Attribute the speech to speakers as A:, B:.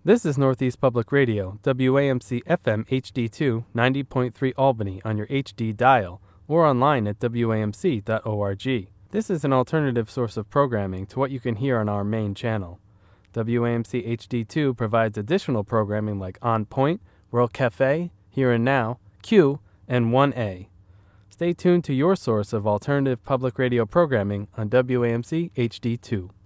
A: This is Northeast Public Radio, WAMC FM HD2, 90.3 Albany on your HD dial, or online at WAMC.org. This is an alternative source of programming to what you can hear on our main channel. WAMC HD2 provides additional programming like On Point, World Cafe, Here and Now, Q, and 1A. Stay tuned to your source of alternative public radio programming on WAMC HD2.